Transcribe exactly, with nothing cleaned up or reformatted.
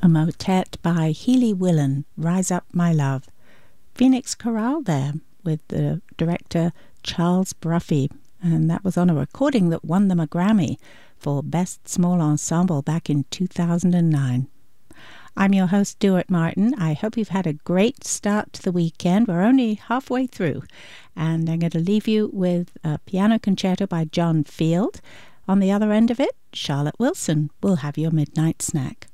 a motet by Healy Willan, Rise Up My Love. Phoenix Chorale there with the director Charles Bruffy, and that was on a recording that won them a Grammy for Best Small Ensemble back in two thousand nine. I'm your host, Stuart Martin. I hope you've had a great start to the weekend. We're only halfway through, and I'm going to leave you with a piano concerto by John Field. On the other end of it, Charlotte Wilson will have your midnight snack.